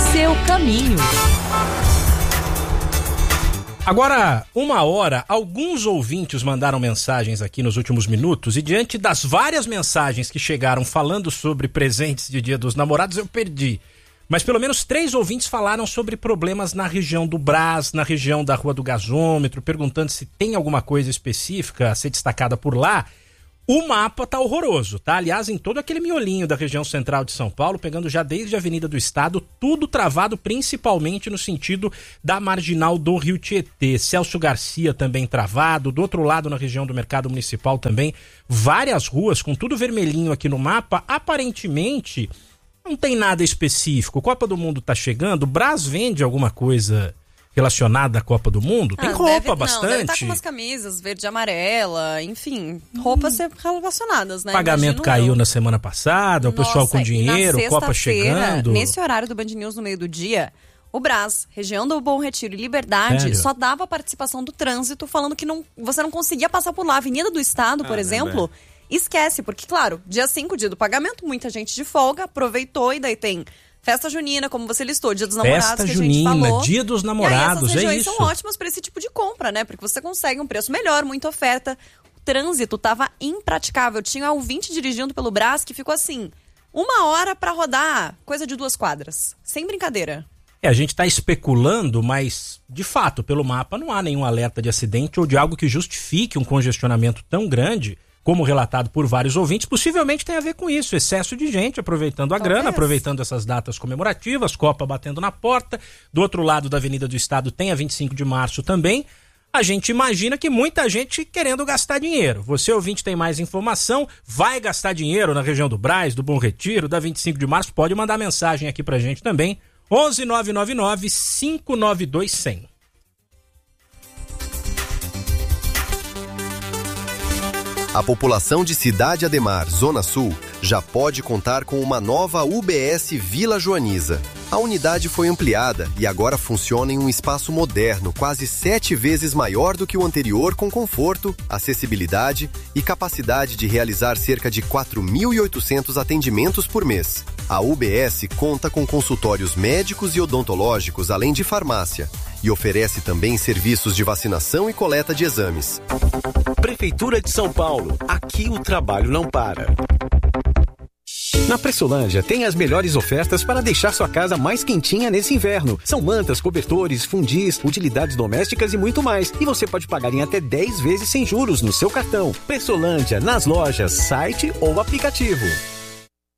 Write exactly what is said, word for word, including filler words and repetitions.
seu caminho. Agora, uma hora, alguns ouvintes mandaram mensagens aqui nos últimos minutos e diante das várias mensagens que chegaram falando sobre presentes de Dia dos Namorados, eu perdi. Mas pelo menos três ouvintes falaram sobre problemas na região do Brás, na região da Rua do Gasômetro, perguntando se tem alguma coisa específica a ser destacada por lá. O mapa tá horroroso, tá? Aliás, em todo aquele miolinho da região central de São Paulo, pegando já desde a Avenida do Estado, tudo travado principalmente no sentido da marginal do Rio Tietê. Celso Garcia também travado, do outro lado na região do Mercado Municipal também, várias ruas com tudo vermelhinho aqui no mapa. Aparentemente, não tem nada específico. Copa do Mundo tá chegando, o Brás vende alguma coisa relacionada à Copa do Mundo? Tem ah, roupa deve, bastante. Não, deve estar com umas camisas verde e amarela, enfim, roupas hum. relacionadas, né? Pagamento Imagino caiu eu. na semana passada, o Nossa, pessoal com dinheiro, Copa chegando. Nesse horário do Band News no meio do dia, o Brás, região do Bom Retiro e Liberdade, Sério? só dava participação do trânsito, falando que não, você não conseguia passar por lá. Avenida do Estado, por ah, exemplo, é esquece, porque, claro, dia cinco, dia do pagamento, muita gente de folga, aproveitou e daí tem Festa junina, como você listou, Dia dos Namorados, Festa que a junina, gente falou. Dia dos Namorados, e aí, essas é isso. são ótimas para esse tipo de compra, né? Porque você consegue um preço melhor, muita oferta. O trânsito tava impraticável. Tinha um ouvinte dirigindo pelo Brás que ficou assim, uma hora para rodar coisa de duas quadras. Sem brincadeira. É, a gente tá especulando, mas, de fato, pelo mapa não há nenhum alerta de acidente ou de algo que justifique um congestionamento tão grande, como relatado por vários ouvintes. Possivelmente tem a ver com isso, excesso de gente aproveitando a Talvez. grana, aproveitando essas datas comemorativas, Copa batendo na porta. Do outro lado da Avenida do Estado tem a vinte e cinco de março também. A gente imagina que muita gente querendo gastar dinheiro. Você, ouvinte, tem mais informação, vai gastar dinheiro na região do Brás, do Bom Retiro, da vinte e cinco de março, pode mandar mensagem aqui pra gente também. onze nove nove nove, cinco nove dois, cem. A população de Cidade Ademar, Zona Sul, já pode contar com uma nova U B S Vila Joaniza. A unidade foi ampliada e agora funciona em um espaço moderno, quase sete vezes maior do que o anterior, com conforto, acessibilidade e capacidade de realizar cerca de quatro mil e oitocentos atendimentos por mês. A U B S conta com consultórios médicos e odontológicos, além de farmácia, e oferece também serviços de vacinação e coleta de exames. Prefeitura de São Paulo. Aqui o trabalho não para. Na Pressolândia tem as melhores ofertas para deixar sua casa mais quentinha nesse inverno. São mantas, cobertores, fundis, utilidades domésticas e muito mais. E você pode pagar em até dez vezes sem juros no seu cartão. Pressolândia, nas lojas, site ou aplicativo.